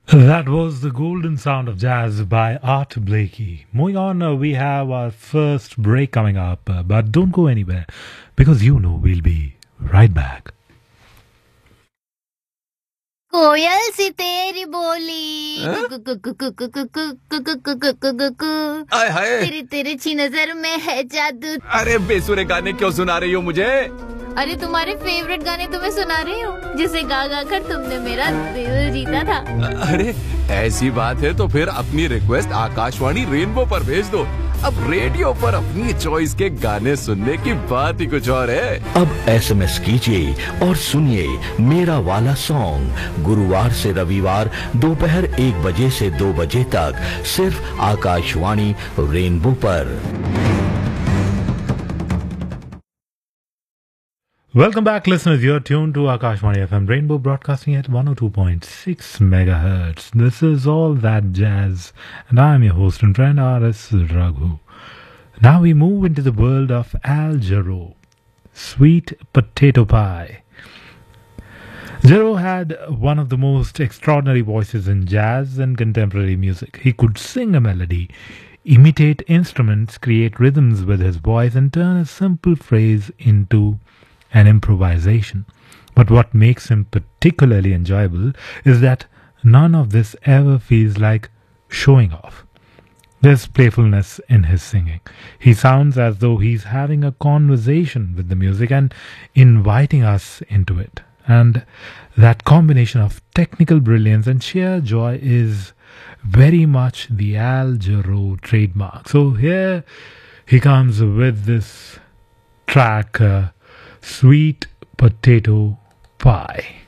That was the golden sound of jazz by Art Blakey. Moving on, we have our first break coming up, but don't go anywhere because you know we'll be right back. कोयल सी तेरी बोली आय हाय तेरी तिरछी नजर में है जादू। अरे बेसुरे गाने क्यों सुना रही हो मुझे? अरे तुम्हारे फेवरेट गाने तुम्हें सुना रही हूँ जिसे गा गा कर तुमने मेरा दिल जीता था। अरे ऐसी बात है तो फिर अपनी रिक्वेस्ट आकाशवाणी रेनबो पर भेज दो। अब रेडियो पर अपनी चॉइस के गाने सुनने की बात ही कुछ और है। अब SMS कीजिए और सुनिए मेरा वाला सॉन्ग गुरुवार से रविवार दोपहर 1 बजे से 2 बजे तक सिर्फ आकाशवाणी रेनबो पर। Welcome back, listeners. You're tuned to Akashvani FM Rainbow, broadcasting at 102.6 megahertz. This is All That Jazz, and I'm your host and friend, R.S. Raghu. Now we move into the world of Al Jarreau, Sweet Potato Pie. Jarreau had one of the most extraordinary voices in jazz and contemporary music. He could sing a melody, imitate instruments, create rhythms with his voice, and turn a simple phrase into an improvisation. But what makes him particularly enjoyable is that none of this ever feels like showing off. There's playfulness in his singing. He sounds as though he's having a conversation with the music and inviting us into it. And that combination of technical brilliance and sheer joy is very much the Al Jarreau trademark. So here he comes with this track, Sweet Potato Pie.